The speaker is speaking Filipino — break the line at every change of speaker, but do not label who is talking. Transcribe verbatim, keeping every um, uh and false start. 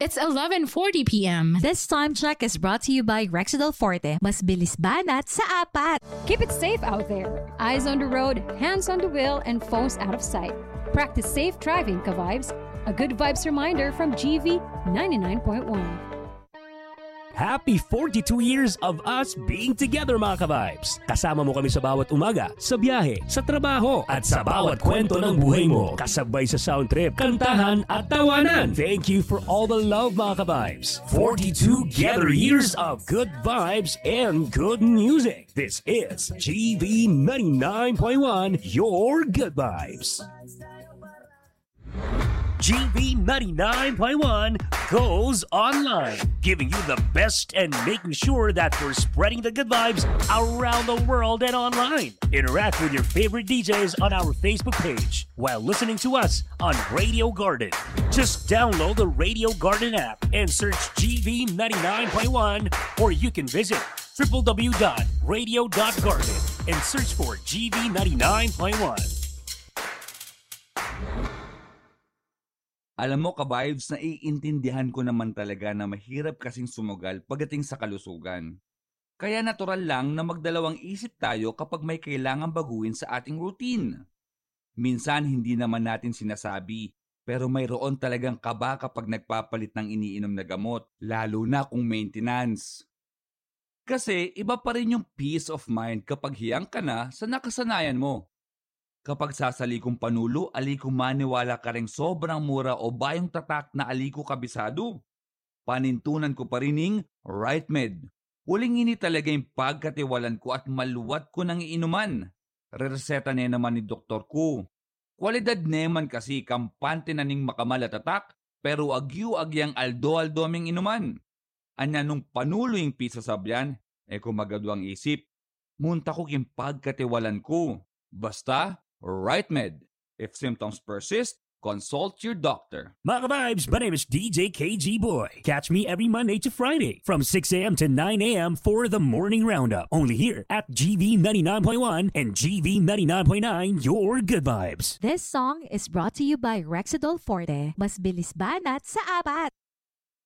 It's eleven forty p m
This time check is brought to you by Rexidol Forte. Mas bilis banat sa apat.
Keep it safe out there. Eyes on the road, hands on the wheel, and phones out of sight. Practice safe driving, ka-vibes. A good vibes reminder from G V ninety-nine point one.
Happy forty-two years of us being together, mga ka-vibes. Kasama mo kami sa bawat umaga, sa biyahe, sa trabaho, at sa bawat kwento ng buhay mo. Kasabay sa sound trip, kantahan, at tawanan. Thank you for all the love, mga ka-vibes. forty-two together years of good vibes and good music. This is G V ninety-nine point one, your good vibes. G V ninety-nine point one goes online, giving you the best and making sure that we're spreading the good vibes around the world and online. Interact with your favorite D Js on our Facebook page while listening to us on Radio Garden. Just download the Radio Garden app and search G V ninety-nine point one, or you can visit w w w dot radio dot garden and search for G V ninety-nine point one.
Alam mo ka-vibes, naiintindihan ko naman talaga na mahirap kasing sumugal pagdating sa kalusugan. Kaya natural lang na magdalawang isip tayo kapag may kailangan baguhin sa ating routine. Minsan hindi naman natin sinasabi, pero mayroon talagang kaba kapag nagpapalit ng iniinom na gamot, lalo na kung maintenance. Kasi iba pa rin yung peace of mind kapag hiyang ka na sa nakasanayan mo. Kapag sasalikong panulo, aliko maniwala ka rin sobrang mura o bayong tatak na aliko kabisado. Panintunan ko pa rin ng RightMed. Huling ini talaga yung pagkatiwalan ko at maluwat ko ng iinuman. Rereseta na naman ni doktor ko. Kwalidad neman kasi kampante na ning makamal at tatak, pero agyu-agyang aldo-aldoming inuman. Anya nung panulo yung pisa sabyan, e kumagadwang isip. Munta ko yung pagkatiwalan ko. Basta, RightMed. If symptoms persist, consult your doctor.
Mga ka-vibes, my name is D J K G Boy. Catch me every Monday to Friday from six a m to nine a m for the morning roundup. Only here at G V ninety-nine point one and G V ninety-nine point nine, your good vibes.
This song is brought to you by Rexidol Forte. Mas bilis banat sa apat.